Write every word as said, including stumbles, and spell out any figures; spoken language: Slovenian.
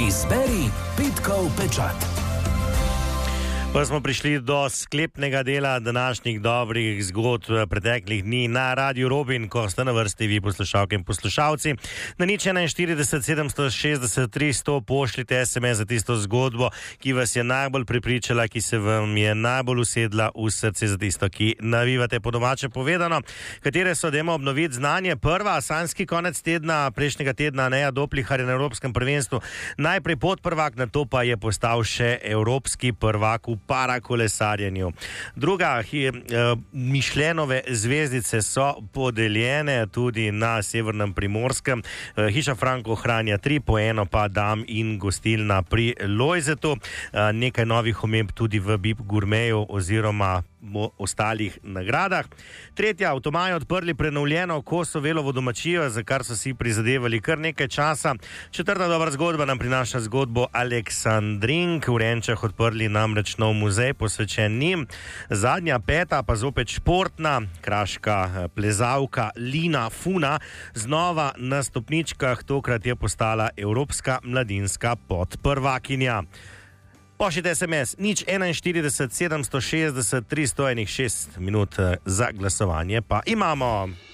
Izberi petkov pečat. Pa smo prišli do sklepnega dela današnjih dobrih zgodb preteklih dni na Radiu Robin, ko ste na vrsti vi poslušalke in poslušalci. Na nič enainštirideset sedemsto šestdeset tristo pošljite es em es za tisto zgodbo, ki vas je najbolj prepričala, ki se vam je najbolj usedla v srce, za tisto, ki navivate po domače povedano. Katere so, dajmo obnoviti znanje. Prva, sanjski konec tedna, prejšnjega tedna, Neja Doplihar je na Evropskem prvenstvu najprej podprvak, nato pa je postal še evropski prvak v parakolesarjenju. Druga, hi, eh, Mišlenove zvezdice so podeljene tudi na severnem Primorskem. Eh, Hiša Franko ohranja tri, po eno pa Dam in gostilna pri Lojzetu. Eh, nekaj novih omemb tudi v Bib Gourmetu oziroma ostalih nagradah. Tretja, avtomaji odprli prenovljeno Kosovelovo domačijo, za kar so si prizadevali kar nekaj časa. Četrta dobra zgodba nam prinaša zgodbo Aleksandrink. V Renčah odprli namreč nov muzej posvečen njim. Zadnja, peta, pa zopet športna, kraška plezalka Lina Funa znova na stopničkah, tokrat je postala evropska mladinska podprvakinja. Pošljite es em es nič enainštirideset sedemsto šestdeset tristo šest minut za glasovanje pa imamo.